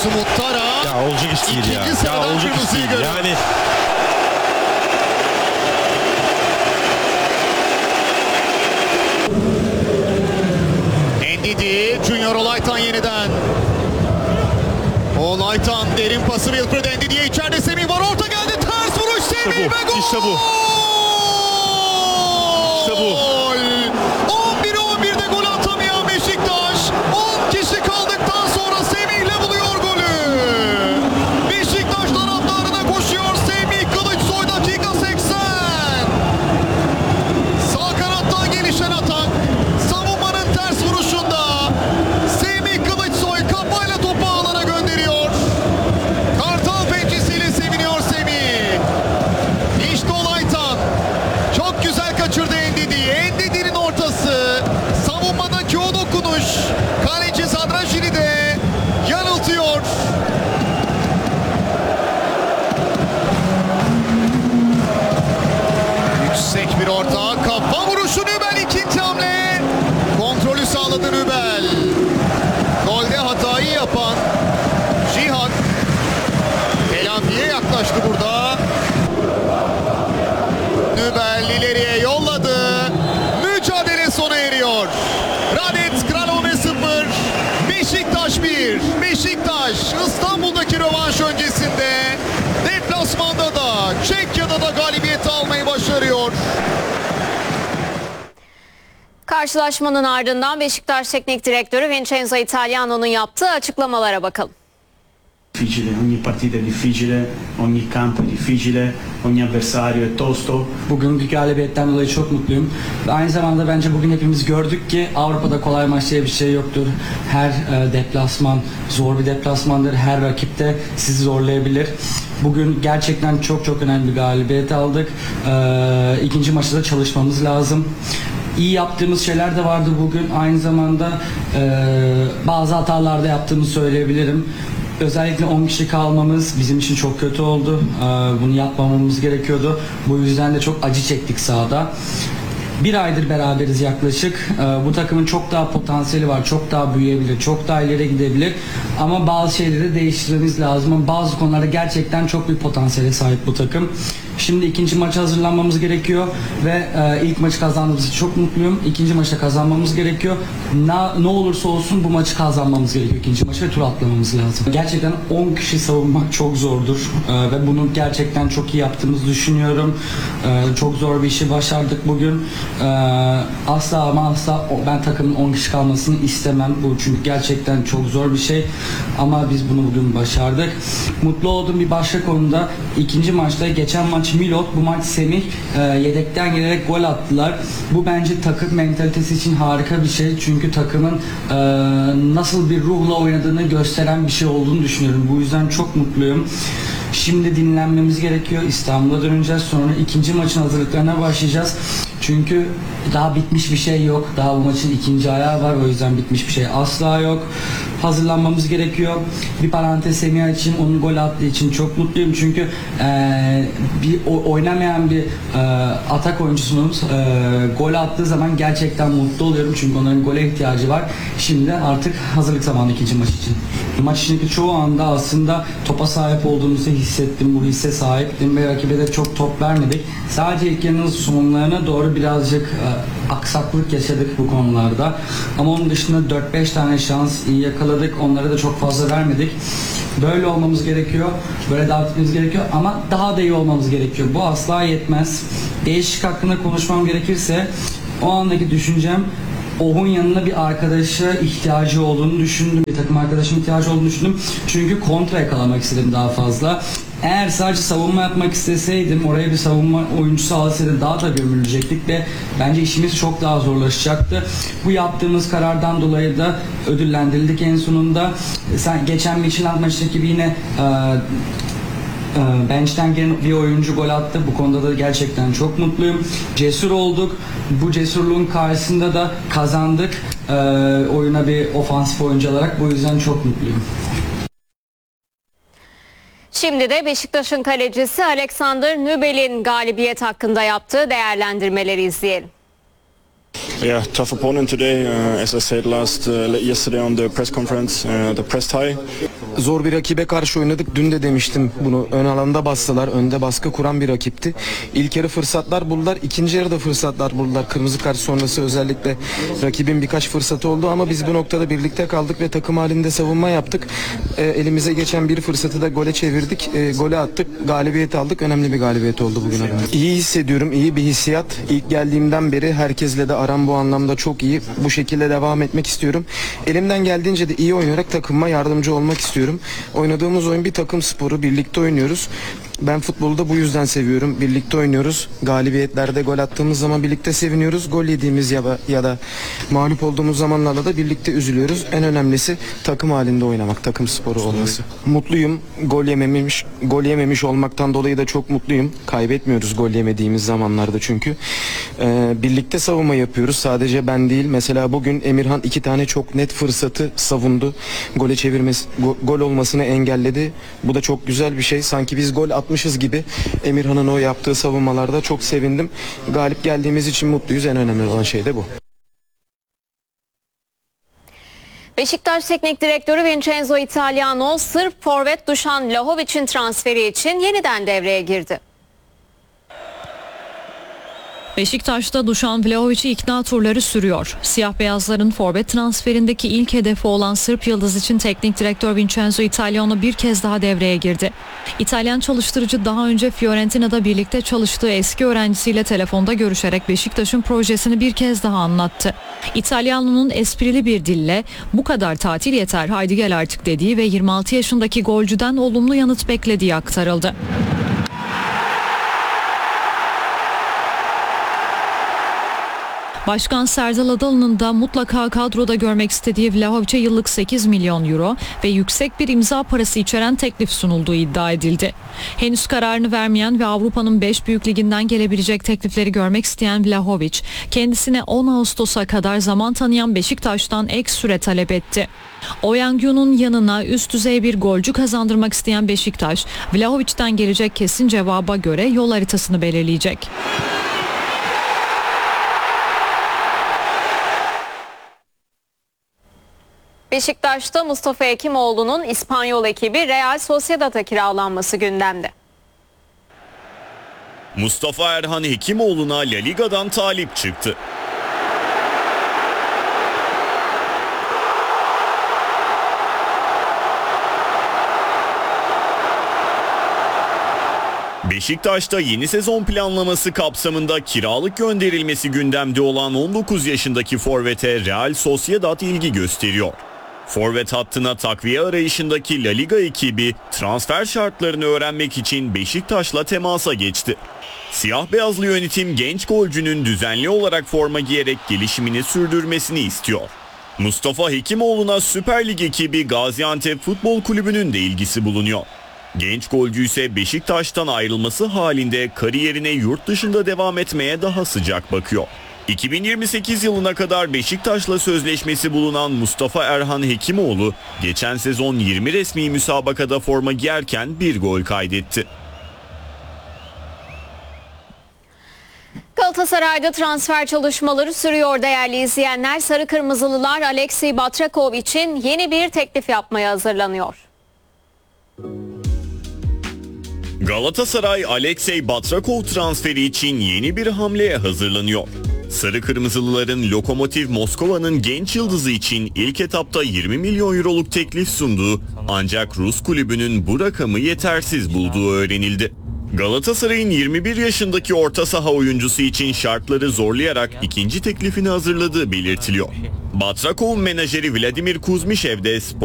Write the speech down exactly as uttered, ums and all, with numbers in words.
Yunus Muhtara. Ya olacak iş değil ya. Ya olacak iş değil. Yani Ndidi, Junior Olaytan yeniden. Olaytan derin pası Wilfred Ndidi'ye, içeride Semih var, orta geldi, ters vuruş Semih İşte bu, ve gol! işte bu. İşte bu. on bir on birde gol atamayan Beşiktaş, on kişi kaldıktan sonra Semih'le buluyor golü. Beşiktaş taraftarına koşuyor Semih Kılıçsoy, dakika seksen. Sağ kanattan gelişen atak, savunmanın ters vuruşunda Semih Kılıçsoy kafayla topu ağlara gönderiyor. Kartal pençesiyle seviniyor Semih. İşte Olaytan. Çok güzel kaçırdı Ndidi'yi. Ndidi'nin ortası. Savunmadaki o dokunuş. Kaleci Zadrajini de yanıltıyor. Yüksek bir orta. Kafa vuruşu Nübel, ikinci hamle. Kontrolü sağladı Nübel. Golde hatayı yapan Cihan telafiye yaklaştı burada. Nübel ileriye yolladı. Mücadele sona eriyor. Radetz Kralove sıfır, Beşiktaş bir. Beşiktaş İstanbul'daki rövanş öncesinde deplasmanda da Çekya'da da galibiyeti almayı başarıyor. Karşılaşmanın ardından Beşiktaş Teknik Direktörü Vincenzo Italiano'nun yaptığı açıklamalara bakalım. Difficile, ogni partita è difficile, ogni campo è difficile, ogni avversario è tosto. Bugünkü galibiyetten dolayı çok mutluyum. Ve aynı zamanda bence bugün hepimiz gördük ki Avrupa'da kolay maç diye bir şey yoktur. Her e, deplasman zor bir deplasmandır. Her rakip de sizi zorlayabilir. Bugün gerçekten çok çok önemli bir galibiyet aldık. E, ikinci maçta da çalışmamız lazım. İyi yaptığımız şeyler de vardı bugün. Aynı zamanda e, bazı hatalar da yaptığımı söyleyebilirim. Özellikle on kişi kalmamız bizim için çok kötü oldu. Ee, bunu yapmamamız gerekiyordu. Bu yüzden de çok acı çektik sahada. Bir aydır beraberiz yaklaşık. Ee, bu takımın çok daha potansiyeli var. Çok daha büyüyebilir. Çok daha ileri gidebilir. Ama bazı şeyleri değiştirmemiz lazım. Ama bazı konularda gerçekten çok bir potansiyele sahip bu takım. Şimdi ikinci maça hazırlanmamız gerekiyor ve e, ilk maçı kazandığımız için çok mutluyum. İkinci maçta kazanmamız gerekiyor. Na, ne olursa olsun bu maçı kazanmamız gerekiyor. İkinci maçı ve tur atlamamız lazım. Gerçekten on kişi savunmak çok zordur e, ve bunu gerçekten çok iyi yaptığımızı düşünüyorum. E, çok zor bir işi başardık bugün. E, asla ama asla ben takımın on kişi kalmasını istemem. Bu çünkü gerçekten çok zor bir şey. Ama biz bunu bugün başardık. Mutlu olduğum bir başka konuda ikinci maçta geçen maç Milot, bu maç Semih e, yedekten gelerek gol attılar. Bu bence takım mentalitesi için harika bir şey. Çünkü takımın e, nasıl bir ruhla oynadığını gösteren bir şey olduğunu düşünüyorum. Bu yüzden çok mutluyum. Şimdi dinlenmemiz gerekiyor. İstanbul'a döneceğiz. Sonra ikinci maçın hazırlıklarına başlayacağız. Çünkü daha bitmiş bir şey yok. Daha bu maçın ikinci ayağı var. O yüzden bitmiş bir şey asla yok. Hazırlanmamız gerekiyor. Bir parantez Semih için, onun gol attığı için çok mutluyum. Çünkü e, bir o, oynamayan bir e, atak oyuncusunuz. E, gol attığı zaman gerçekten mutlu oluyorum. Çünkü onların gole ihtiyacı var. Şimdi artık hazırlık zamanı ikinci maç için. Maç içindeki çoğu anda aslında topa sahip olduğumuzu hissettim. Bu hisse sahiptim ve rakibe de çok top vermedik. Sadece ilk yarının sonlarına doğru birazcık e, aksaklık yaşadık bu konularda. Ama onun dışında dört beş tane şans iyi yakaladık. Onlara da çok fazla vermedik. Böyle olmamız gerekiyor. Böyle devam etmemiz gerekiyor. Ama daha da iyi olmamız gerekiyor. Bu asla yetmez. Değişik hakkında konuşmam gerekirse o andaki düşüncem Ohun yanına bir arkadaşa ihtiyacı olduğunu düşündüm. Bir takım arkadaşım ihtiyacı olduğunu düşündüm. Çünkü kontra yakalamak istedim daha fazla. Eğer sadece savunma yapmak isteseydim, oraya bir savunma oyuncusu alsaydım daha da gömülecektik ve bence işimiz çok daha zorlaşacaktı. Bu yaptığımız karardan dolayı da ödüllendirildik en sonunda. Sen geçen Midtjylland maçındaki gibi yine e, bench'ten gelen bir oyuncu gol attı. Bu konuda da gerçekten çok mutluyum. Cesur olduk. Bu cesurluğun karşısında da kazandık. E, oyuna bir ofansif oyuncu olarak. Bu yüzden çok mutluyum. Şimdi de Beşiktaş'ın kalecisi Alexander Nübel'in galibiyet hakkında yaptığı değerlendirmeleri izleyelim. Yeah, tough opponent today. Uh, as I said last uh, yesterday on the press conference, uh, the pressed high. Zor bir rakibe karşı oynadık. Dün de demiştim bunu. Ön alanda bastılar. Önde baskı kuran bir rakipti. İlk yarı fırsatlar buldular. İkinci yarıda fırsatlar buldular. Kırmızı kart sonrası özellikle rakibin birkaç fırsatı oldu ama biz bu noktada birlikte kaldık ve takım halinde savunma yaptık. E, elimize geçen bir fırsatı da gole çevirdik. E, gole attık. Galibiyet aldık. Önemli bir galibiyet oldu bugün adına. İyi hissediyorum. İyi bir hissiyat. İlk geldiğimden beri herkesle de aram bu anlamda çok iyi. Bu şekilde devam etmek istiyorum. Elimden geldiğince de iyi oynayarak takımıma yardımcı olmak istiyorum. Oynadığımız oyun bir takım sporu. Birlikte oynuyoruz. Ben futbolu da bu yüzden seviyorum. Birlikte oynuyoruz. Galibiyetlerde gol attığımız zaman birlikte seviniyoruz. Gol yediğimiz ya da, ya da mağlup olduğumuz zamanlarda da birlikte üzülüyoruz. En önemlisi takım halinde oynamak, takım sporu olması. Mutluyum. Gol yememiş, gol yememiş olmaktan dolayı da çok mutluyum. Kaybetmiyoruz gol yemediğimiz zamanlarda çünkü. Ee, birlikte savunma yapıyoruz. Sadece ben değil. Mesela bugün Emirhan iki tane çok net fırsatı savundu. Gole çevirmesi, go, gol olmasını engelledi. Bu da çok güzel bir şey. Sanki biz gol atmışız gibi. Emirhan'ın o yaptığı savunmalarda çok sevindim. Galip geldiğimiz için mutluyuz. En önemli olan şey de bu. Beşiktaş Teknik Direktörü Vincenzo Italiano, Sırp forvet Dušan Vlahović'in transferi için yeniden devreye girdi. Beşiktaş'ta Dušan Vlahović'i ikna turları sürüyor. Siyah beyazların forvet transferindeki ilk hedefi olan Sırp yıldız için teknik direktör Vincenzo Italiano bir kez daha devreye girdi. İtalyan çalıştırıcı daha önce Fiorentina'da birlikte çalıştığı eski öğrencisiyle telefonda görüşerek Beşiktaş'ın projesini bir kez daha anlattı. İtalyano'nun esprili bir dille "bu kadar tatil yeter, haydi gel artık" dediği ve yirmi altı yaşındaki golcüden olumlu yanıt beklediği aktarıldı. Başkan Serdal Adalı'nın da mutlaka kadroda görmek istediği Vlahović'e yıllık sekiz milyon euro ve yüksek bir imza parası içeren teklif sunulduğu iddia edildi. Henüz kararını vermeyen ve Avrupa'nın beş büyük liginden gelebilecek teklifleri görmek isteyen Vlahović, kendisine on Ağustos'a kadar zaman tanıyan Beşiktaş'tan ek süre talep etti. Oyangyu'nun yanına üst düzey bir golcü kazandırmak isteyen Beşiktaş, Vlahović'ten gelecek kesin cevaba göre yol haritasını belirleyecek. Beşiktaş'ta Mustafa Hekimoğlu'nun İspanyol ekibi Real Sociedad'a kiralanması gündemde. Mustafa Erhan Hekimoğlu'na La Liga'dan talip çıktı. Beşiktaş'ta yeni sezon planlaması kapsamında kiralık gönderilmesi gündemde olan on dokuz yaşındaki forvete Real Sociedad ilgi gösteriyor. Forvet hattına takviye arayışındaki La Liga ekibi transfer şartlarını öğrenmek için Beşiktaş'la temasa geçti. Siyah beyazlı yönetim genç golcünün düzenli olarak forma giyerek gelişimini sürdürmesini istiyor. Mustafa Hekimoğlu'na Süper Lig ekibi Gaziantep Futbol Kulübü'nün de ilgisi bulunuyor. Genç golcü ise Beşiktaş'tan ayrılması halinde kariyerine yurt dışında devam etmeye daha sıcak bakıyor. iki bin yirmi sekiz yılına kadar Beşiktaş'la sözleşmesi bulunan Mustafa Erhan Hekimoğlu geçen sezon yirmi resmi müsabakada forma giyerken bir gol kaydetti. Galatasaray'da transfer çalışmaları sürüyor değerli izleyenler. Sarı Kırmızılılar Alexey Batrakov için yeni bir teklif yapmaya hazırlanıyor. Galatasaray Alexey Batrakov transferi için yeni bir hamleye hazırlanıyor. Sarı Kırmızılıların Lokomotiv Moskova'nın genç yıldızı için ilk etapta yirmi milyon euroluk teklif sunduğu ancak Rus kulübünün bu rakamı yetersiz bulduğu öğrenildi. Galatasaray'ın yirmi bir yaşındaki orta saha oyuncusu için şartları zorlayarak ikinci teklifini hazırladığı belirtiliyor. Batrakov'un menajeri Vladimir Kuzmichev de